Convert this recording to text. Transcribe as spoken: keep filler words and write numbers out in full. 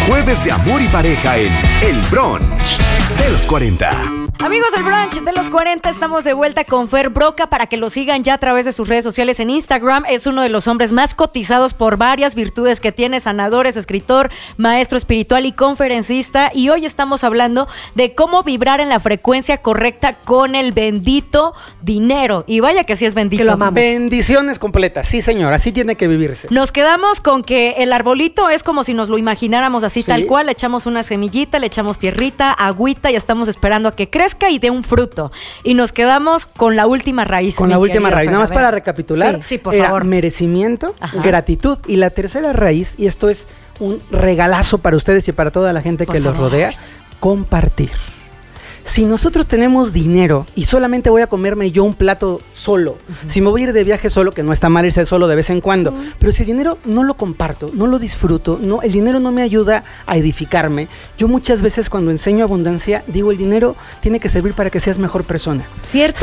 Jueves de amor y pareja en El Brunch de los cuarenta. Amigos del Brunch de los cuarenta, estamos de vuelta con Fer Broca para que lo sigan ya a través de sus redes sociales en Instagram. Es uno de los hombres más cotizados por varias virtudes que tiene, sanador, es escritor, maestro espiritual y conferencista. Y hoy estamos hablando de cómo vibrar en la frecuencia correcta con el bendito dinero. Y vaya que sí es bendito. Que lo amamos. Bendiciones completas, sí señor, así tiene que vivirse. Nos quedamos con que el arbolito es como si nos lo imagináramos así, Sí. tal cual. Le echamos una semillita, le echamos tierrita, agüita y estamos esperando a que crezca y dé un fruto. Y nos quedamos con la última raíz. Con mi la última querido raíz, Fer, nada más a ver. para recapitular. Sí, sí, por era favor. merecimiento, Ajá. gratitud. Y la tercera raíz, y esto es un regalazo para ustedes y para toda la gente Por que los favor. rodea, compartir. Si nosotros tenemos dinero y solamente voy a comerme yo un plato solo, uh-huh. si me voy a ir de viaje solo, que no está mal irse solo de vez en cuando, uh-huh. pero si el dinero no lo comparto, no lo disfruto, no, el dinero no me ayuda a edificarme, yo muchas veces cuando enseño abundancia digo, el dinero tiene que servir para que seas mejor persona. ¿Cierto?